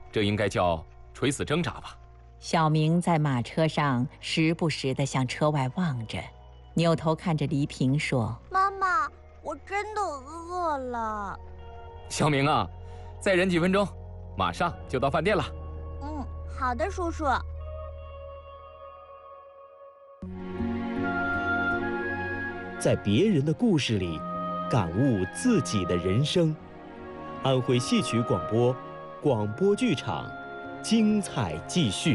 这应该叫垂死挣扎吧。 小明在马车上时不时地向车外望着，扭头看着黎平说：“ 妈妈，我真的饿了。” 小明啊，再忍几分钟，马上就到饭店了。 好的，叔叔。 在别人的故事里，感悟自己的人生。安徽戏曲广播，广播剧场，精彩继续。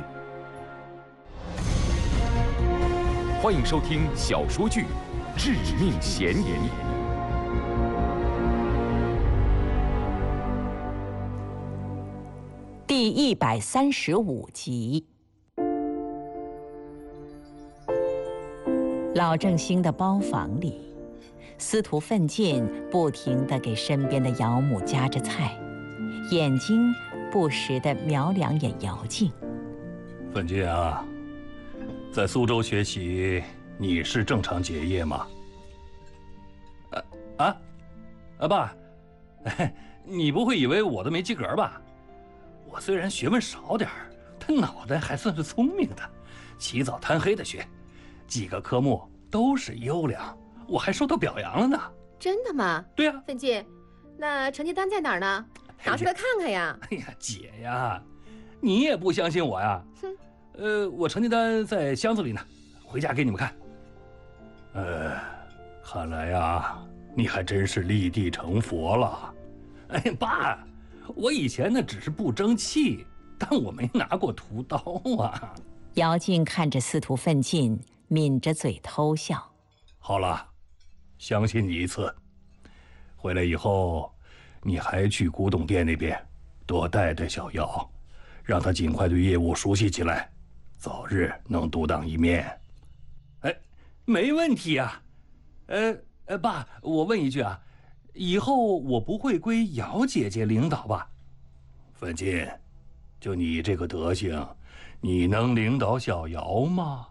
欢迎收听小说剧《致命嫌疑》 第135集。老正兴的包房里，司徒奋进不停地给身边的姚母夹着菜，眼睛不时地瞄两眼姚静。 奋进啊，在苏州学习，你是正常结业吗？爸，你不会以为我都没及格吧？我虽然学问少点儿，但脑袋还算是聪明的，起早贪黑的学，几个科目都是优良，我还受到表扬了呢。 真的吗？ 对呀。 奋进，那成绩单在哪儿呢？拿出来看看呀。 哎呀，姐呀，你也不相信我呀？ 哼。 我成绩单在箱子里呢，回家给你们看。看来呀，你还真是立地成佛了。哎，爸，我以前呢只是不争气，但我没拿过屠刀啊。 姚静看着司徒奋进，抿着嘴偷笑。 好了，相信你一次。回来以后，你还去古董店那边多带带小姚，让他尽快对业务熟悉起来，早日能独当一面。哎，没问题啊。爸，我问一句啊，以后我不会归姚姐姐领导吧？奋进，就你这个德行，你能领导小姚吗？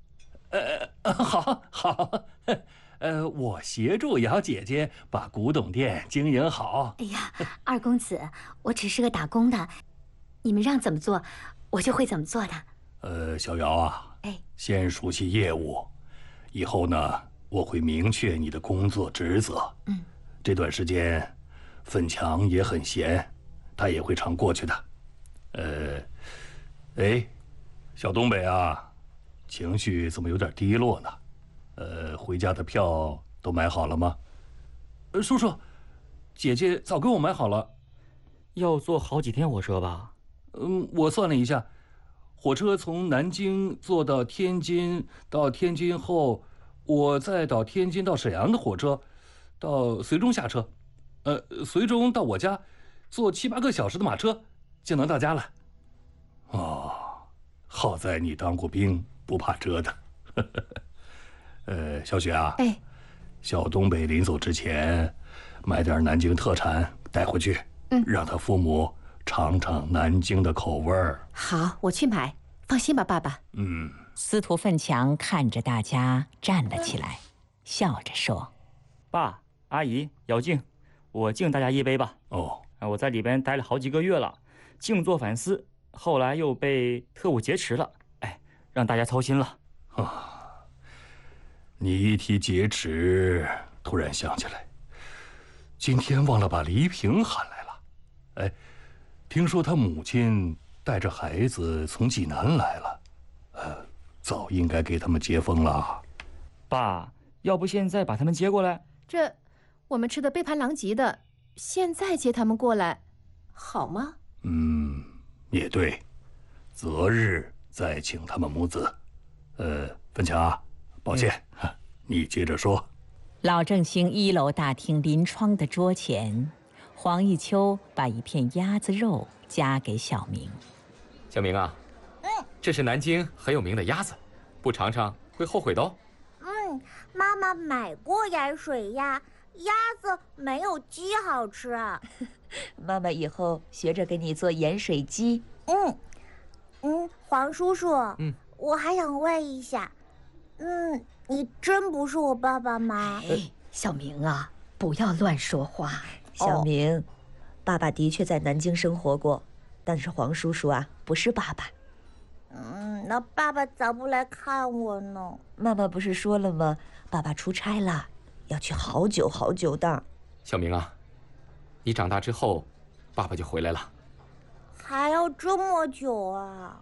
好，我协助姚姐姐把古董店经营好。 哎呀，二公子，我只是个打工的，你们让怎么做，我就会怎么做的。 小姚啊，先熟悉业务，以后呢，我会明确你的工作职责。这段时间，奋强也很闲，他也会常过去的。小东北啊，情绪怎么有点低落呢？回家的票都买好了吗？叔叔，姐姐早给我买好了。 要坐好几天火车吧？ 我算了一下，火车从南京坐到天津，到天津后，我再到天津到沈阳的火车，到绥中下车，绥中到我家，坐7、8个小时的马车就能到家了。哦，好在你当过兵，不怕折腾。小雪啊，小东北临走之前，买点南京特产带回去，让他父母尝尝南京的口味儿。 好，我去买，放心吧，爸爸。 司徒奋强看着大家站了起来，笑着说：“ 爸、阿姨、姚静，我敬大家一杯吧。”我在里边待了好几个月了，静坐反思，后来又被特务劫持了，让大家操心了。 你一提劫持，突然想起来，今天忘了把黎平喊来了。听说他母亲带着孩子从济南来了，早应该给他们接风了。 爸，要不现在把他们接过来？ 这我们吃的杯盘狼藉的，现在接他们过来，好吗？ 也对，择日再请他们母子。奋强啊，抱歉，你接着说。 老正兴1楼大厅临窗的桌前，黄一秋把一片鸭子肉夹给小明。 小明啊，这是南京很有名的鸭子，不尝尝会后悔的哦。 妈妈买过盐水鸭，鸭子没有鸡好吃。 妈妈以后学着给你做盐水鸡。 黄叔叔，我还想问一下，你真不是我爸爸吗？ 小明啊，不要乱说话。 小明，爸爸的确在南京生活过， 但是黄叔叔啊，不是爸爸。 那爸爸咋不来看我呢？ 妈妈不是说了吗？爸爸出差了，要去好久好久的。 小明啊，你长大之后，爸爸就回来了。 还要这么久啊？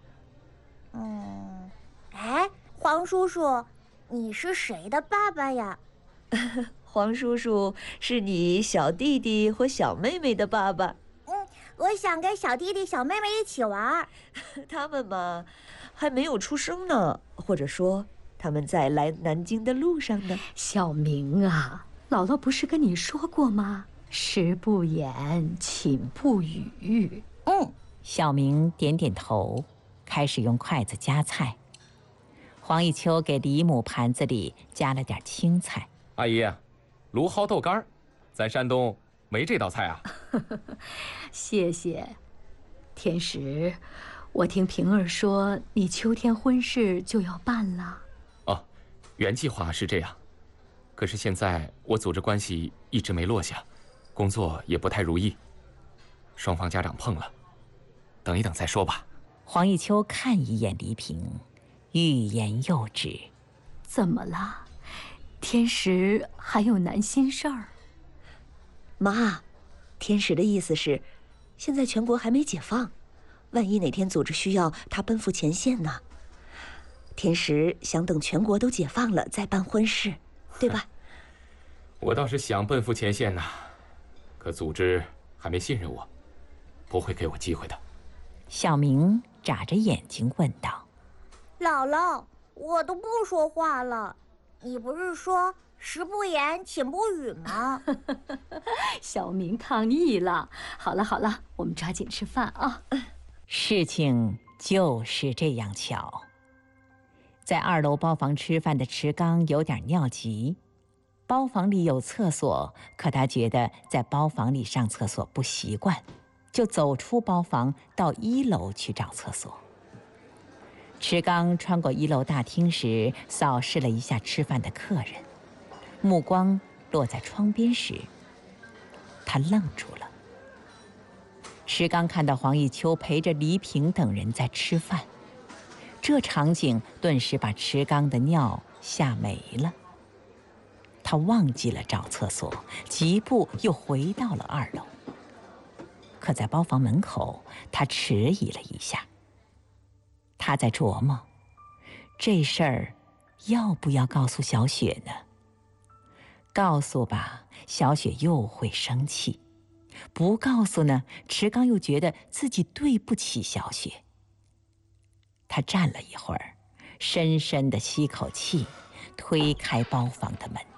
哎，黄叔叔，你是谁的爸爸呀？ 黄叔叔是你小弟弟或小妹妹的爸爸。 我想跟小弟弟小妹妹一起玩。 他们嘛，还没有出生呢，或者说他们在来南京的路上呢。 小明啊，姥姥不是跟你说过吗？食不言，寝不语。 小明点点头，开始用筷子夹菜。黄一秋给李母盘子里加了点青菜。 阿姨，芦蒿豆干，咱山东没这道菜啊。 谢谢。天石，我听平儿说你秋天婚事就要办了。 哦，原计划是这样，可是现在我组织关系一直没落下，工作也不太如意，双方家长碰了，等一等再说吧。 黄一秋看一眼黎平，欲言又止。 怎么了？天石还有难心事儿？ 妈，天石的意思是，现在全国还没解放，万一哪天组织需要，他奔赴前线呢。天石想等全国都解放了再办婚事，对吧？ 我倒是想奔赴前线呢，可组织还没信任我，不会给我机会的。 小明眨着眼睛问道：“ 姥姥，我都不说话了，你不是说食不言，寝不语吗？” 小明抗议了。好了好了，我们抓紧吃饭啊。 事情就是这样巧。在2楼包房吃饭的池刚有点尿急，包房里有厕所，可他觉得在包房里上厕所不习惯，就走出包房到1楼去找厕所。池刚穿过1楼大厅时，扫视了一下吃饭的客人，目光落在窗边时，他愣住了。池刚看到黄一秋陪着黎平等人在吃饭，这场景顿时把池刚的尿吓没了。他忘记了找厕所，疾步又回到了2楼。可在包房门口，他迟疑了一下。他在琢磨，这事儿要不要告诉小雪呢？告诉吧，小雪又会生气；不告诉呢，池刚又觉得自己对不起小雪。他站了一会儿，深深地吸口气，推开包房的门。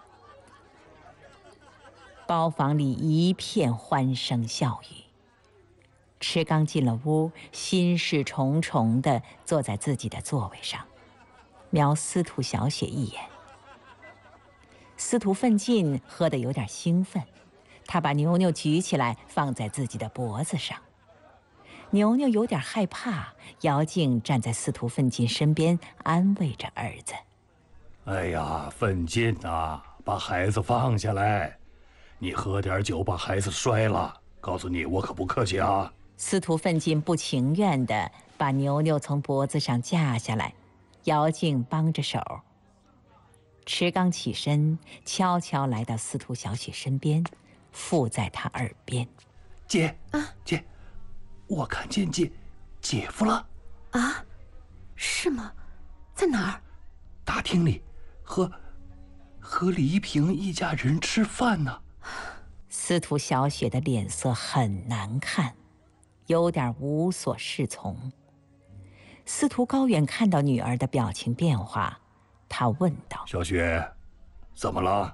包房里一片欢声笑语。池刚进了屋，心事重重地坐在自己的座位上，瞄司徒小雪一眼。司徒奋进喝得有点兴奋，他把牛牛举起来放在自己的脖子上。牛牛有点害怕，姚静站在司徒奋进身边安慰着儿子：“ 哎呀，奋进啊，把孩子放下来，你喝点酒把孩子摔了，告诉你我可不客气啊。” 司徒奋进不情愿地把牛牛从脖子上架下来，姚静帮着手。池刚起身，悄悄来到司徒小雪身边，附在她耳边：“ 姐，姐，我看见姐夫了。”“ 啊，是吗？在哪儿？”“ 大厅里，和李一平一家人吃饭呢。” 司徒小雪的脸色很难看，有点无所适从。司徒高远看到女儿的表情变化，他问道：“ 小雪，怎么了？”“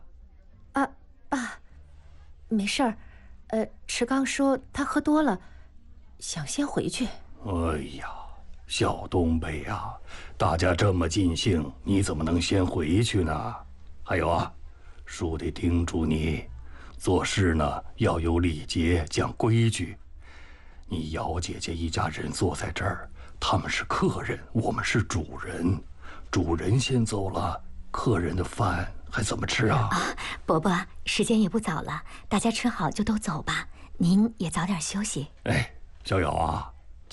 没事儿。池刚说他喝多了，想先回去。”“ 哎呀，小东北呀，大家这么尽兴，你怎么能先回去呢？还有啊，叔得叮嘱你，做事呢要有礼节，讲规矩。你姚姐姐一家人坐在这儿，他们是客人，我们是主人。主人先走了，客人的饭还怎么吃啊？”“ 伯伯，时间也不早了，大家吃好就都走吧，您也早点休息。”“ 哎，小瑶啊，